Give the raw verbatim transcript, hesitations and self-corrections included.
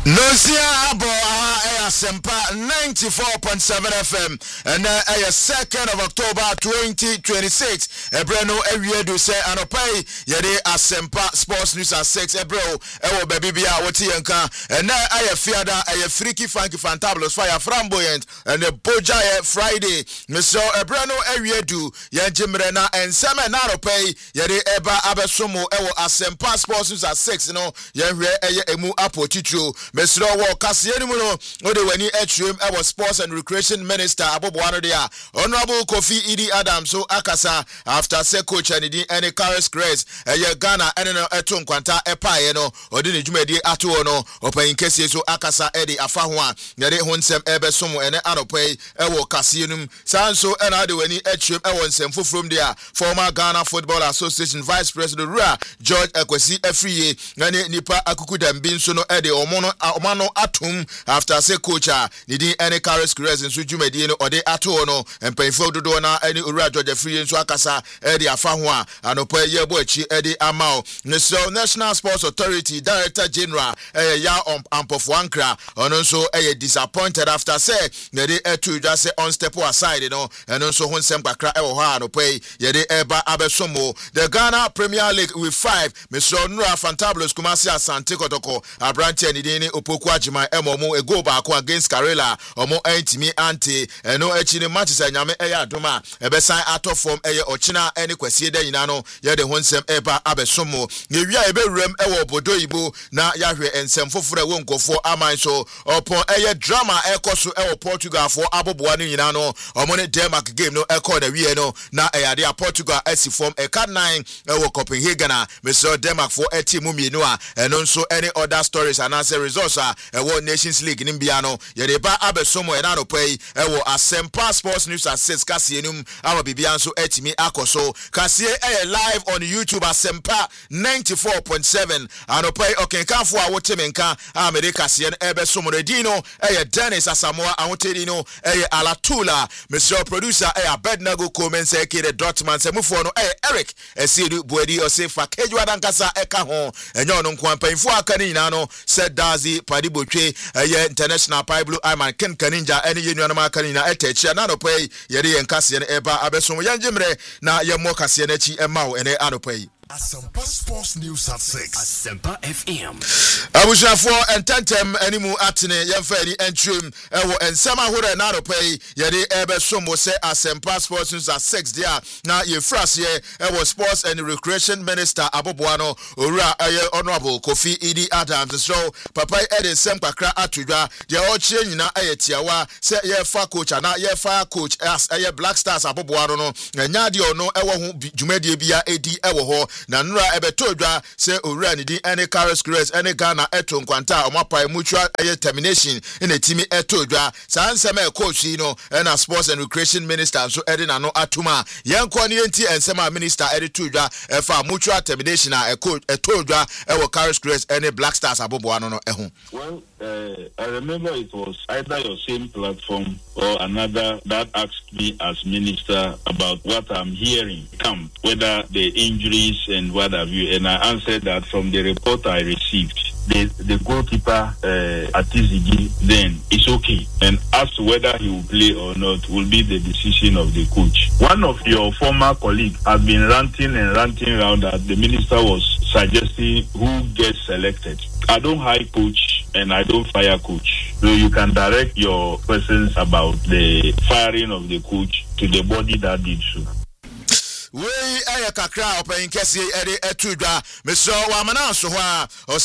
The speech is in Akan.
Nosia Abo Aha Sempa ninety-four point seven F M and uh second of October twenty twenty-six. Ebreno Ewie do say anopai yede Asempa Sports News at six Ebro Ewo baby bia woti yanka and uh aya fiada aya freaky funky fantabulous fire flamboyant and the Boja Friday. Mister Ebreno Ewie do yanjimre na enseme na anopai yede eba abesomo ewo Asempa Sports News at six no yenhwe eye emu apotitro Mister Wo Kasieni Muno, Ode Weni Etrim, our Sports and Recreation Minister, Abobuano Dia, Honorable Kofi Idi Adams, so Akasa, after Se Coach and any Carlos Grace, a Ghana, and an Eton Quanta, Epayeno, Odini Jumedi Atuono, Open in case so Akasa Eddie Afahua, Yade Hunsem Ebe Somo and Anope, Ewo Kasienum, Sanso and Ade Weni Etrim, Ewonsem from there, former Ghana Football Association Vice President Rua, George Ekwesi Efriye, Nani Nipa Akukudam Binsono Eddie Omono. Omano atum after say coacha nidi any Carlos Cruz and Sujumedi no ode atono and painful do na any Ura George Free and Swakasa Eddie Afahua and Ope Yebochi Eddie Amao. So National Sports Authority Director General eh ya Ampofuankra and also eh disappointed after say nedi etu just say on step aside you know and also Hunsem Bakra e ha no pay yede eba abesomo the Ghana Premier League with five Mister Nura Fantabulous Kumasi Asante Kotoko Abranti nidi Opoku Ajima Emomo a go back against Karela Omo Entimi Ante eno echi ne matches anyame eya adoma ebesan ato form eye ochina ene kwasi de nyina no ye de honsem eba abesomo ne wia eberem ewo obodo ibo na yahwe ensem foforo ewo nkofo aman so opo eye drama ekoso ewo Portugal for aboboa ne nyina no omo ne Denmark game no ekọ na wie no na eyade a Portugal esi form e card nine ewo Copenhagen na Mister Denmark for team mu mienu a eno nso any other stories and answer results a ewo Nations League nimbiano yede ba abesomo e na no pay ewo Asempa Sports News at six kasienum awa bibia nso etimi akoso kasie e live on YouTube Asempa ninety-four point seven anopai okenkanfo a wotemenka America kasien ebesomo redino e Dennis Asamoah awotedino e Alatula Mister Producer e Abednego Comense kire Dortmund semufo no e Eric Esidu Buedi Osefa Kejwa dankasa eka ho enyo no nkwan panfo akani na no said Dazi Padibotwe ye international Pablo Ayman Ken Kaninja any yenu na makani na etechi na no pay ye de nkase ne eba abeso yanjemre na ye mo kase na chi emawo ene anopai Asempa Sports News at six. Asempa F M. Abusha for and tentem animu atene yemferi entrim ewo ensema hore na ropay yede ebe somo se Asempa Sports News at six dia na ye frase ewo Sports and Recreation Minister Aboboano Owura eye Honorable Kofi Idi Adams so papa eden sempakra atudwa de o chie nyina eye tiawa se ye fa coach na ye fa coach as eye Black Stars Aboboano no nya de ono ewo ho dwumadie bia edi ewo ho na nura ebetodwa se owura ni di any Carlos Cruz any Ghana eto nkwanta omapai mutual eye termination in a team etodwa sansema e coach no na Sports and Recreation Minister so edi na no atuma yenko ne enti ensema minister edi todwa e fa mutual termination a e coach etodwa e wo Carlos Cruz any Black Stars aboboano no eho. Well, uh, I remember it was either your same platform or another that asked me as minister about what I'm hearing come whether the injuries and what have you, and I answered that from the report I received, the the goalkeeper uh, Atizigi then is okay, and as to whether he will play or not will be the decision of the coach. One of your former colleagues has been ranting and ranting around that the minister was suggesting who gets selected. I don't hire coach and I don't fire coach, so you can direct your questions about the firing of the coach to the body that did so. We aya kakra open kesi ede etudwa Mister Wamana so